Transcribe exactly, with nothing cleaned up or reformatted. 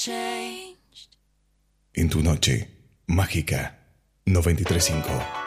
En tu noche mágica noventa y tres punto cinco.